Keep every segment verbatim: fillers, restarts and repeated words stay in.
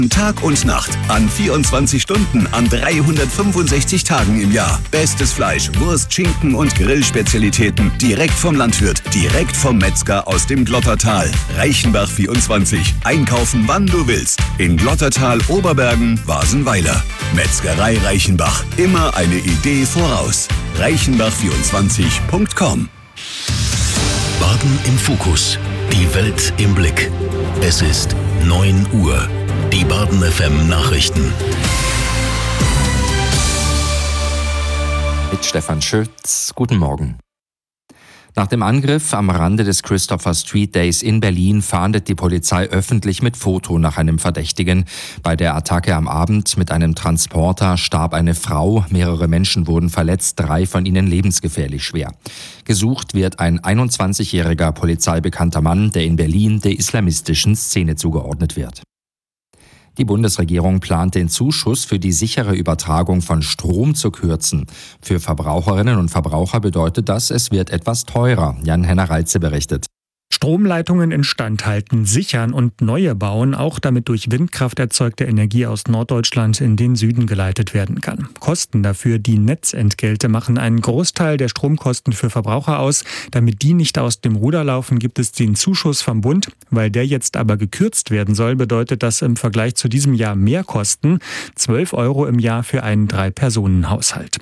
Tag und Nacht, an vierundzwanzig Stunden, an dreihundertfünfundsechzig Tagen im Jahr. Bestes Fleisch, Wurst, Schinken und Grillspezialitäten direkt vom Landwirt, direkt vom Metzger aus dem Glottertal. Reichenbach vierundzwanzig. Einkaufen, wann du willst. In Glottertal, Oberbergen, Wasenweiler. Metzgerei Reichenbach. Immer eine Idee voraus. reichenbach vierundzwanzig punkt com. Baden im Fokus. Die Welt im Blick. Es ist neun Uhr. Die Baden F M Nachrichten. Mit Stefan Schütz. Guten Morgen. Nach dem Angriff am Rande des Christopher Street Days in Berlin fahndet die Polizei öffentlich mit Foto nach einem Verdächtigen. Bei der Attacke am Abend mit einem Transporter starb eine Frau. Mehrere Menschen wurden verletzt, drei von ihnen lebensgefährlich schwer. Gesucht wird ein einundzwanzigjähriger polizeibekannter Mann, der in Berlin der islamistischen Szene zugeordnet wird. Die Bundesregierung plant, den Zuschuss für die sichere Übertragung von Strom zu kürzen. Für Verbraucherinnen und Verbraucher bedeutet das, es wird etwas teurer. Jan-Henner Reitze berichtet. Stromleitungen instand halten, sichern und neue bauen, auch damit durch Windkraft erzeugte Energie aus Norddeutschland in den Süden geleitet werden kann. Kosten dafür, die Netzentgelte, machen einen Großteil der Stromkosten für Verbraucher aus. Damit die nicht aus dem Ruder laufen, gibt es den Zuschuss vom Bund. Weil der jetzt aber gekürzt werden soll, bedeutet das im Vergleich zu diesem Jahr mehr Kosten. zwölf Euro im Jahr für einen Drei-Personen-Haushalt.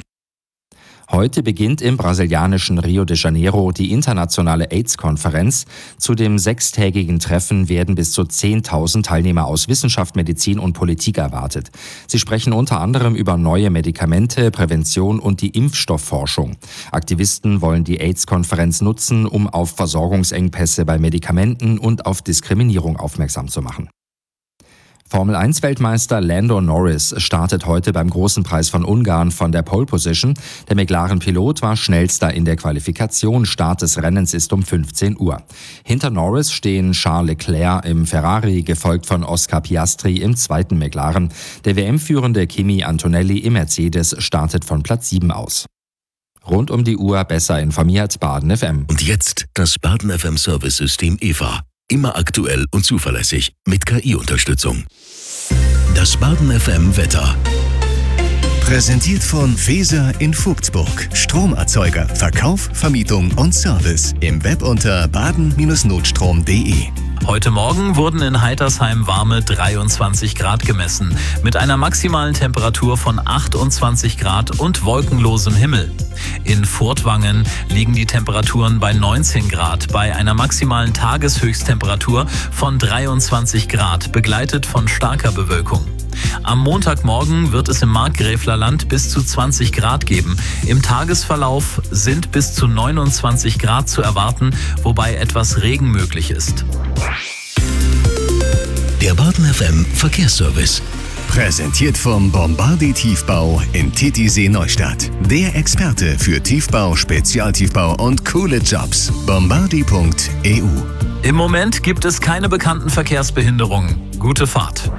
Heute beginnt im brasilianischen Rio de Janeiro die internationale AIDS-Konferenz. Zu dem sechstägigen Treffen werden bis zu zehntausend Teilnehmer aus Wissenschaft, Medizin und Politik erwartet. Sie sprechen unter anderem über neue Medikamente, Prävention und die Impfstoffforschung. Aktivisten wollen die AIDS-Konferenz nutzen, um auf Versorgungsengpässe bei Medikamenten und auf Diskriminierung aufmerksam zu machen. Formel eins Weltmeister Lando Norris startet heute beim Großen Preis von Ungarn von der Pole Position. Der McLaren-Pilot war schnellster in der Qualifikation. Start des Rennens ist um fünfzehn Uhr. Hinter Norris stehen Charles Leclerc im Ferrari, gefolgt von Oscar Piastri im zweiten McLaren. Der W M-führende Kimi Antonelli im Mercedes startet von Platz sieben aus. Rund um die Uhr besser informiert, Baden F M. Und jetzt das Baden F M Service-System E V A. Immer aktuell und zuverlässig mit K I-Unterstützung. Das Baden F M Wetter. Präsentiert von Feser in Vogtsburg. Stromerzeuger, Verkauf, Vermietung und Service. Im Web unter baden Notstrom punkt de. Heute Morgen wurden in Heitersheim warme dreiundzwanzig Grad gemessen, mit einer maximalen Temperatur von achtundzwanzig Grad und wolkenlosem Himmel. In Furtwangen liegen die Temperaturen bei neunzehn Grad, bei einer maximalen Tageshöchsttemperatur von dreiundzwanzig Grad, begleitet von starker Bewölkung. Am Montagmorgen wird es im Markgräflerland bis zu zwanzig Grad geben. Im Tagesverlauf sind bis zu neunundzwanzig Grad zu erwarten, wobei etwas Regen möglich ist. Der Baden F M Verkehrsservice. Präsentiert vom Bombardier Tiefbau in Titisee Neustadt. Der Experte für Tiefbau, Spezialtiefbau und coole Jobs. bombardier punkt e u. Im Moment gibt es keine bekannten Verkehrsbehinderungen. Gute Fahrt.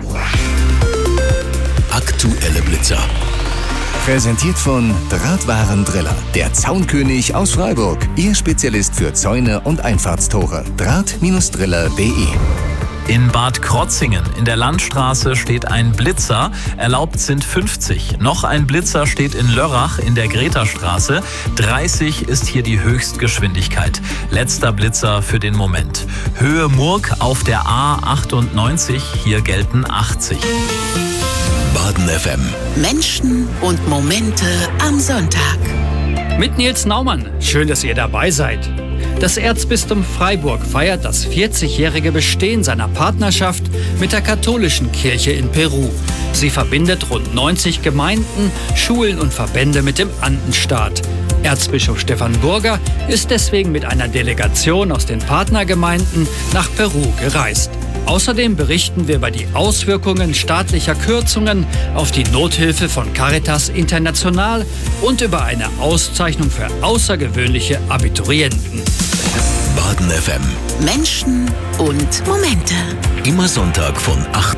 Aktuelle Blitzer. Präsentiert von Drahtwarendriller, der Zaunkönig aus Freiburg. Ihr Spezialist für Zäune und Einfahrtstore. Draht Driller punkt de. In Bad Krotzingen in der Landstraße steht ein Blitzer, erlaubt sind fünfzig. Noch ein Blitzer steht in Lörrach in der Gretastraße. dreißig ist hier die Höchstgeschwindigkeit. Letzter Blitzer für den Moment. Höhe Murg auf der A achtundneunzig, hier gelten achtzig. Baden F M. Menschen und Momente am Sonntag. Mit Nils Naumann. Schön, dass ihr dabei seid. Das Erzbistum Freiburg feiert das vierzigjährige Bestehen seiner Partnerschaft mit der katholischen Kirche in Peru. Sie verbindet rund neunzig Gemeinden, Schulen und Verbände mit dem Andenstaat. Erzbischof Stefan Burger ist deswegen mit einer Delegation aus den Partnergemeinden nach Peru gereist. Außerdem berichten wir über die Auswirkungen staatlicher Kürzungen auf die Nothilfe von Caritas International und über eine Auszeichnung für außergewöhnliche Abiturienten. Baden F M. Menschen und Momente. Immer Sonntag von acht